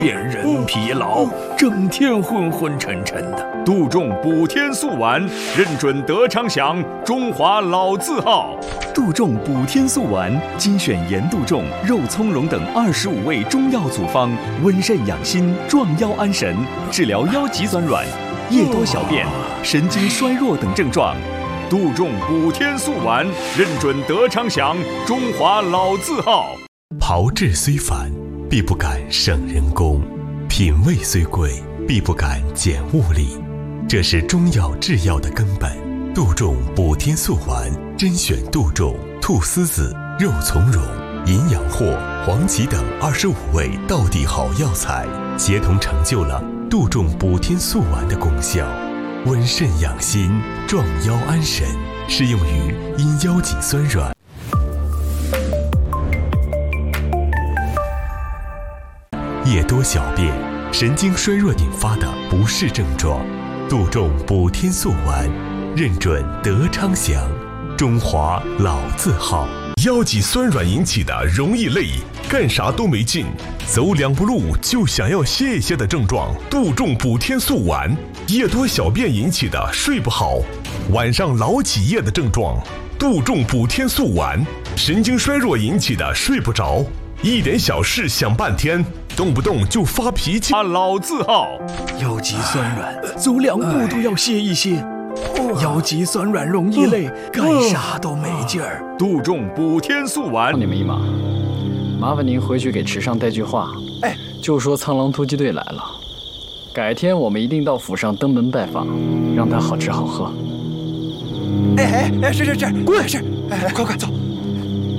便人疲劳，整天昏昏沉沉的。杜仲补天素丸，认准德昌祥，中华老字号。 杜仲补天素丸，精选盐杜仲、肉苁蓉等25味中药组方，温肾养心，壮腰安神，治疗腰脊酸软、夜多小便、神经衰弱等症状。 杜仲补天素丸，认准德昌祥，中华老字号。 炮制虽繁，必不敢省人工；品味虽贵，必不敢减物力。这是中药制药的根本。杜仲补天素丸，甄选杜仲、菟丝子、肉苁蓉、银养藿、黄芪等25味道地好药材，协同成就了杜仲补天素丸的功效。温肾养心，壮腰安神，适用于因腰脊酸软、夜多小便、神经衰弱引发的不适症状。杜仲补天素丸，认准德昌祥，中华老字号。 腰脊酸软引起的容易累，干啥都没劲，走两步路就想要歇一歇的症状，杜仲补天素丸；夜多小便引起的睡不好，晚上老起夜的症状，杜仲补天素丸；神经衰弱引起的睡不着，一点小事想半天，动不动就发脾气。 老字号。 腰脊酸软，走两步都要歇一歇。腰脊酸软容易累，干啥都没劲儿。 杜仲补天素丸。 你们一马，麻烦您回去给池上带句话，就说苍狼突击队来了，改天我们一定到府上登门拜访，让他好吃好喝。 是，滚！快走。